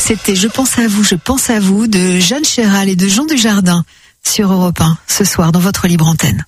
C'était Je pense à vous de Jeanne Chéral et de Jean Dujardin sur Europe 1 ce soir dans votre libre antenne.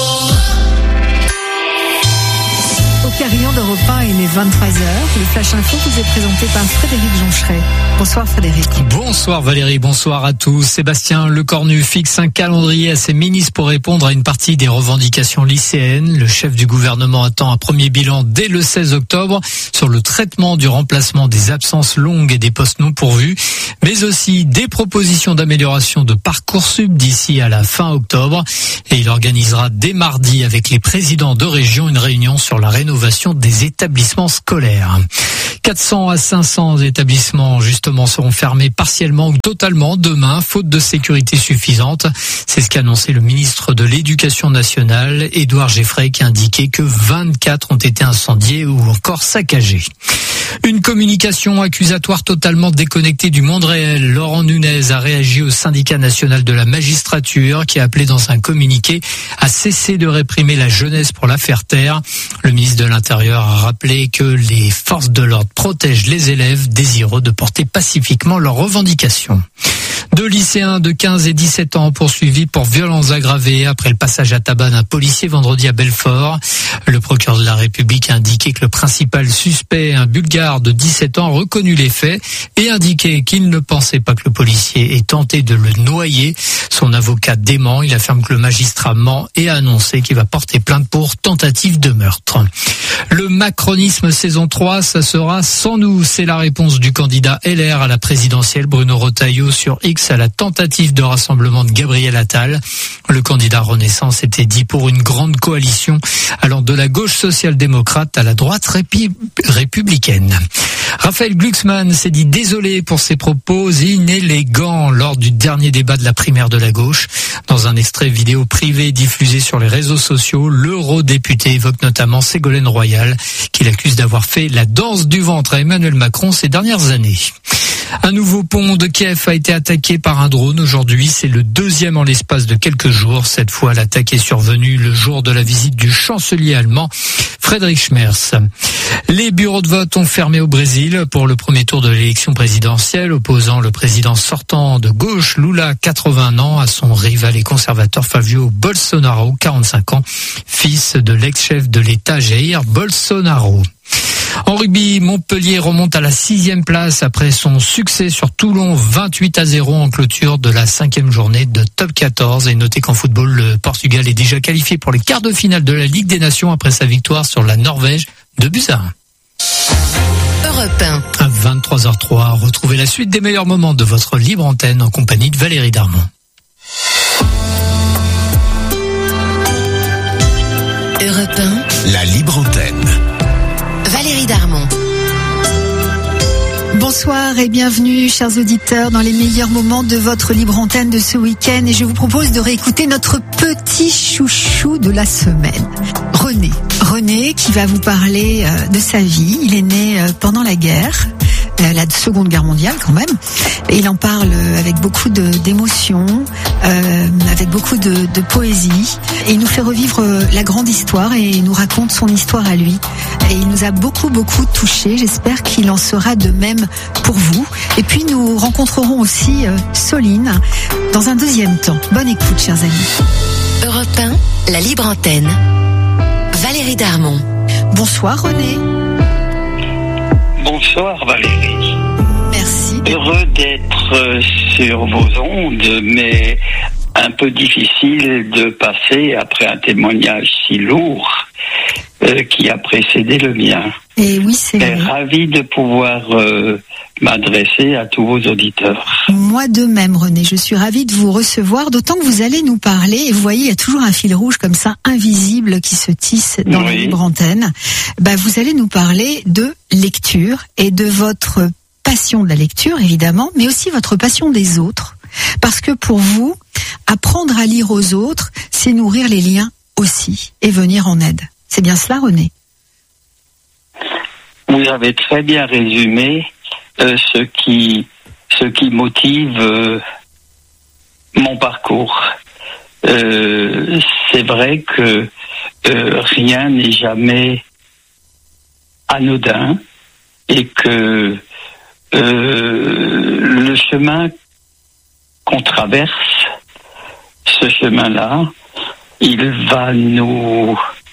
Au carillon d'Europe 1, il est 23h. Le Flash Info vous est présenté par Frédéric Joncheret. Bonsoir Frédéric. Bonsoir Valérie, bonsoir à tous. Sébastien Lecornu fixe un calendrier à ses ministres pour répondre à une partie des revendications lycéennes. Le chef du gouvernement attend un premier bilan dès le 16 octobre sur le traitement du remplacement des absences longues et des postes non pourvus, mais aussi des propositions d'amélioration de Parcoursup d'ici à la fin octobre. Et il organisera dès mardi avec les présidents de région une réunion sur la rénovation des établissements scolaires. 400 à 500 établissements justement seront fermés partiellement ou totalement demain, faute de sécurité suffisante. C'est ce qu'a annoncé le ministre de l'Éducation nationale, Édouard Geffray, qui a indiqué que 24 ont été incendiés ou encore saccagés. Une communication accusatoire totalement déconnectée du monde réel. Laurent Nunez a réagi au syndicat national de la magistrature qui a appelé dans un communiqué à cesser de réprimer la jeunesse pour la faire taire. Le ministre de l'Intérieur a rappelé que les forces de l'ordre protègent les élèves désireux de porter pacifiquement leurs revendications. 2 lycéens de 15 et 17 ans poursuivis pour violences aggravées après le passage à tabac d'un policier vendredi à Belfort. Le procureur de la République a indiqué que le principal suspect, un Bulgare de 17 ans, a reconnu les faits et indiqué qu'il ne pensait pas que le policier ait tenté de le noyer. Son avocat dément, il affirme que le magistrat ment et a annoncé qu'il va porter plainte pour tentative de meurtre. Le macronisme saison 3, ça sera sans nous. C'est la réponse du candidat LR à la présidentielle Bruno Retailleau sur X à la tentative de rassemblement de Gabriel Attal. Le candidat Renaissance était dit pour une grande coalition allant de la gauche social-démocrate à la droite républicaine. Raphaël Glucksmann s'est dit désolé pour ses propos inélégants lors du dernier débat de la primaire de la gauche. Dans un extrait vidéo privé diffusé sur les réseaux sociaux, l'eurodéputé évoque notamment Ségolène Royal, qu'il accuse d'avoir fait la danse du ventre à Emmanuel Macron ces dernières années. Un nouveau pont de Kiev a été attaqué par un drone aujourd'hui. C'est le 2e en l'espace de quelques jours. Cette fois, l'attaque est survenue le jour de la visite du chancelier allemand Friedrich Merz. Les bureaux de vote ont fermé au Brésil pour le premier tour de l'élection présidentielle, opposant le président sortant de gauche, Lula, 80 ans, à son rival et conservateur Flavio Bolsonaro, 45 ans, fils de l'ex-chef de l'État Jair Bolsonaro. En rugby, Montpellier remonte à la 6e place après son succès sur Toulon, 28-0 en clôture de la 5e journée de Top 14. Et notez qu'en football, le Portugal est déjà qualifié pour les quarts de finale de la Ligue des Nations après sa victoire sur la Norvège de buts à 1. Europe 1. À 23h03, retrouvez la suite des meilleurs moments de votre libre antenne en compagnie de Valérie Darmon. Europe 1. La libre antenne. Valérie Darmon. Bonsoir et bienvenue, chers auditeurs, dans les meilleurs moments de votre libre antenne de ce week-end. Et je vous propose de réécouter notre petit chouchou de la semaine, René. René qui va vous parler de sa vie. Il est né pendant la guerre, la Seconde Guerre mondiale quand même. Et il en parle avec beaucoup d'émotion, avec beaucoup de poésie. Et il nous fait revivre la grande histoire et il nous raconte son histoire à lui. Et il nous a beaucoup touchés. J'espère qu'il en sera de même pour vous. Et puis nous rencontrerons aussi Soline dans un deuxième temps. Bonne écoute, chers amis. Europe 1, la libre antenne. Valérie Darmon. Bonsoir René. Bonsoir Valérie. Merci. Heureux d'être sur vos ondes, mais un peu difficile de passer après un témoignage si lourd qui a précédé le mien. Et oui, c'est vrai. Ravi de pouvoir m'adresser à tous vos auditeurs. Moi de même, René, je suis ravie de vous recevoir, d'autant que vous allez nous parler, et vous voyez, il y a toujours un fil rouge comme ça, invisible, qui se tisse dans la libre antenne. Vous allez nous parler de lecture et de votre passion de la lecture, évidemment, mais aussi votre passion des autres. Parce que pour vous, apprendre à lire aux autres, c'est nourrir les liens aussi, et venir en aide. C'est bien cela, René? Vous avez très bien résumé ce qui motive mon parcours. C'est vrai que rien n'est jamais anodin et que chemin qu'on traverse, ce chemin-là, il va nous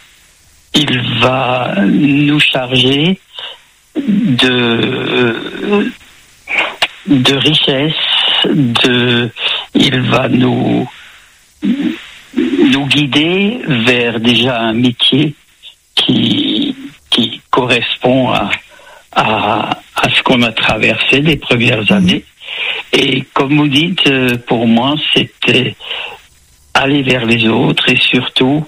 charger de richesse, il va nous guider vers déjà un métier qui correspond à ce qu'on a traversé les premières années. Et comme vous dites, pour moi, c'était aller vers les autres et surtout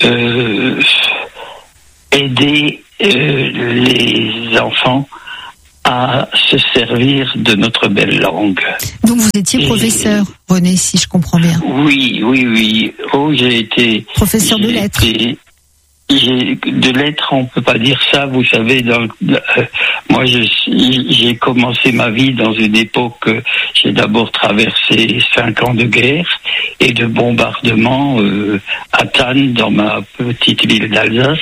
aider les enfants à se servir de notre belle langue. Donc vous étiez professeur, René, si je comprends bien. Oui. Oh, j'ai été professeur de lettres. De lettres, on peut pas dire ça. Vous savez, moi, j'ai commencé ma vie dans une époque. J'ai d'abord traversé 5 ans de guerre et de bombardement à Thann, dans ma petite ville d'Alsace.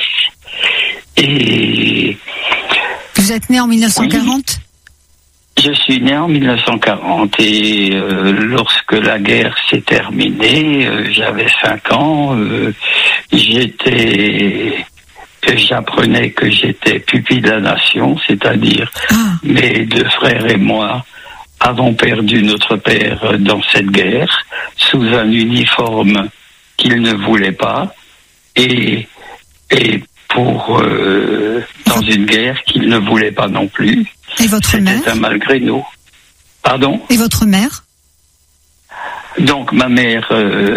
Et vous êtes né en 1940 ? Oui. Je suis né en 1940 et lorsque la guerre s'est terminée, j'avais 5 ans, j'apprenais que j'étais pupille de la nation, c'est-à-dire mes 2 frères et moi avons perdu notre père dans cette guerre, sous un uniforme qu'il ne voulait pas, et pour dans une guerre qu'il ne voulait pas non plus. Et votre mère ? C'était un malgré nous. Pardon ? Et votre mère ? Donc ma mère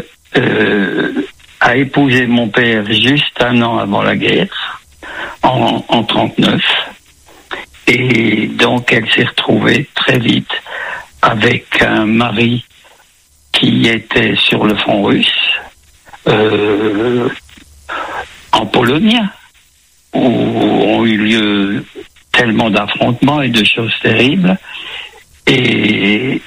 a épousé mon père juste 1 an avant la guerre, en 1939. Et donc elle s'est retrouvée très vite avec un mari qui était sur le front russe, en Pologne, où ont eu lieu tellement d'affrontements et de choses terribles. Et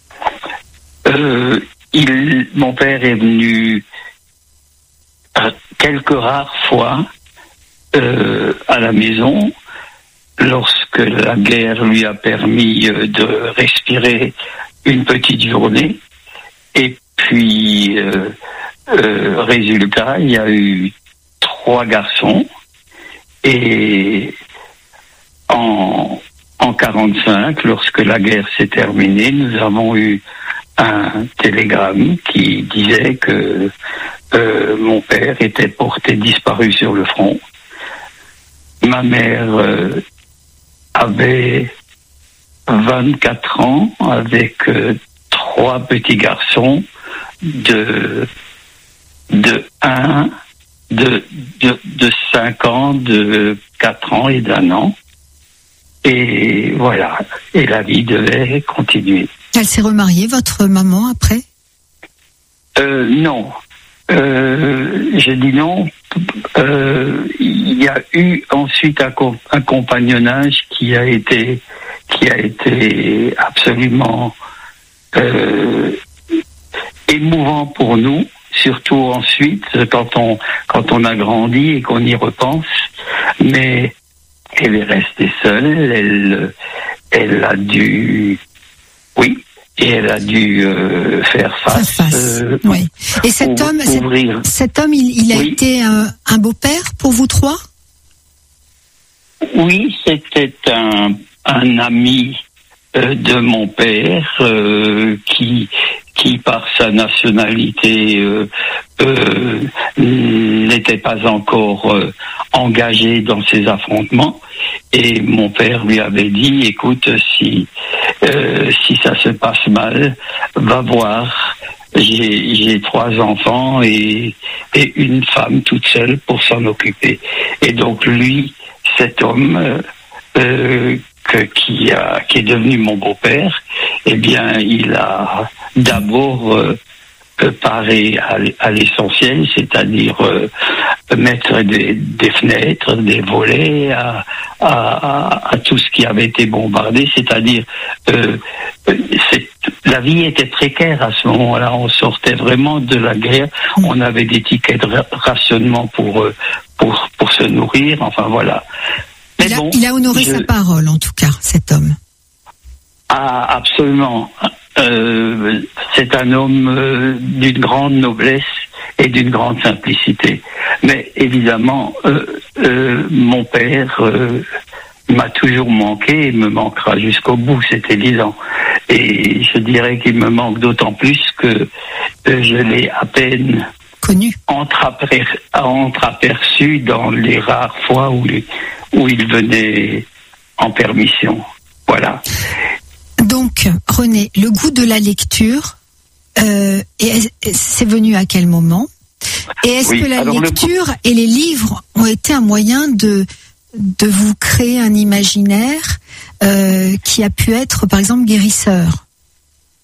mon père est venu quelques rares fois à la maison, lorsque la guerre lui a permis de respirer une petite journée. Et puis, résultat, il y a eu 3 garçons. Et en 1945, lorsque la guerre s'est terminée, nous avons eu un télégramme qui disait que mon père était porté disparu sur le front. Ma mère avait 24 ans avec 3 petits garçons de 5 ans, de 4 ans et d'1 an. Et voilà. Et la vie devait continuer. Elle s'est remariée, votre maman, après ? Non. Je dis non. Il y a eu ensuite un compagnonnage qui a été absolument émouvant pour nous. Surtout ensuite, quand on a grandi et qu'on y repense. Mais elle est restée seule, elle a dû faire face. Oui. Et cet homme, il a été un beau-père pour vous 3? Oui, c'était un ami de mon père qui par sa nationalité n'était pas encore engagé dans ces affrontements, et mon père lui avait dit, écoute, si ça se passe mal, va voir, j'ai 3 enfants et une femme toute seule pour s'en occuper. Et donc lui, cet homme qui est devenu mon beau-père, eh bien, il a d'abord paré à l'essentiel, c'est-à-dire mettre des fenêtres, des volets à tout ce qui avait été bombardé, c'est-à-dire la vie était précaire à ce moment-là, on sortait vraiment de la guerre, on avait des tickets de rationnement pour se nourrir, enfin voilà. Il a honoré sa parole, en tout cas, cet homme. Ah, absolument. C'est un homme d'une grande noblesse et d'une grande simplicité. Mais évidemment, mon père m'a toujours manqué et me manquera jusqu'au bout, c'est évident. Et je dirais qu'il me manque d'autant plus que je l'ai à peine connu, entreaperçu dans les rares fois où il venait en permission. Voilà. Donc, René, le goût de la lecture, c'est venu à quel moment? Et est-ce que la lecture et les livres ont été un moyen de vous créer un imaginaire qui a pu être, par exemple, guérisseur?